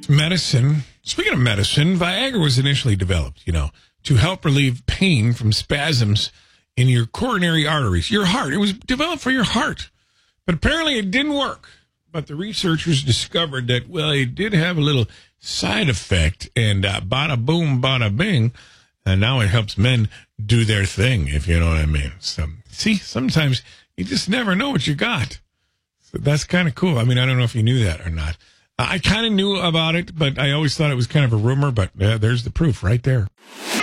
Medicine. Speaking of medicine, Viagra was initially developed, to help relieve pain from spasms in your coronary arteries, your heart. It was developed for your heart. But apparently it didn't work. But the researchers discovered that, it did have a little side effect, and bada boom, bada bing, and now it helps men do their thing, if you know what I mean. So, see, sometimes you just never know what you got. So that's kind of cool. I mean, I don't know if you knew that or not. I kind of knew about it, but I always thought it was kind of a rumor, but there's the proof right there.